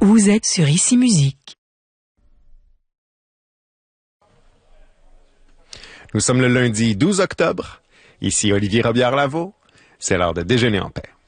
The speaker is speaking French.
Vous êtes sur Ici Musique. Nous sommes le lundi 12 octobre. Ici Olivier Robillard-Lavaux. C'est l'heure de déjeuner en paix.